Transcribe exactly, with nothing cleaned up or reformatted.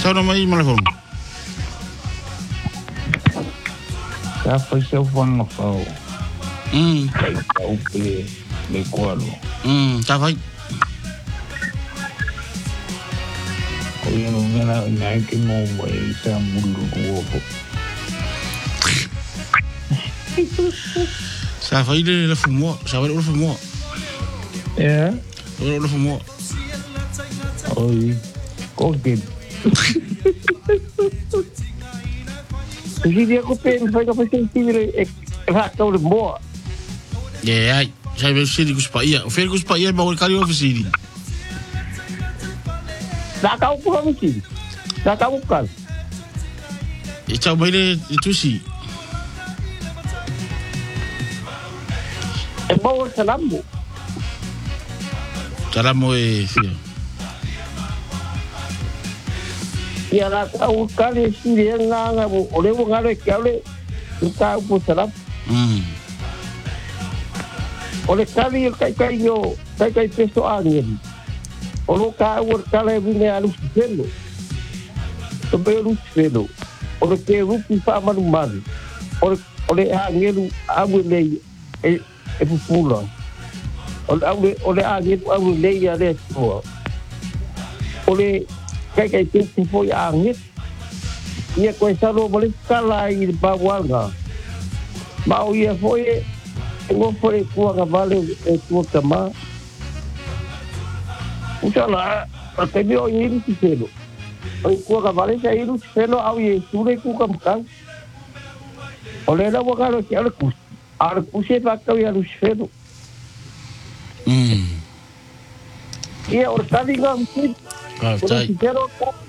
kauna mai malafon. Ka fai se wanga fau. Mm. Kai tau pe me kualo. Mm, ta fai. Ko yeno ngana ngai ke mo mai sa mulu uopo. Sa fai le la fumo, sa vai le fumo. Yeah. Le fumo. Oi. Ko ke. Jadi dia ko pe fai ka fai sentire e ra ka le mo. Yeah, ai. Sai ve siri ku spaia. O fer ku spaia ma o kali ofisiri. Da ka u ko mi. Da ka u ka. E tau mai le tusi. E mo salamu. Salamu e fia. Ia la ka u ka le siri nga nga o le nga le ka le ka u salamu. Mm. Ole kali kai kai yo kai kai peso angin. Olo ka ur kala vine alu selo. To be lu selo. Ole ke rupi fa malu malu. Ole ole angelu abu le e e pula. Ole abu ole angelu abu le ya le so. Ole kai kai peso foi angin. Ia ko salo balik kala i bawanga. Mau ia foi Ngo foi kua ka vale e kua ka ma. Usala, a te mio i iru ti selo. O kua ka vale sa iru ti selo au i e sure ku ka mkang. O le la wakalo ki ala kus. Ala kuse whakau i alu selo. Mm. Ia o tali ngā mkid. Ah, O le tai. ti selo ka.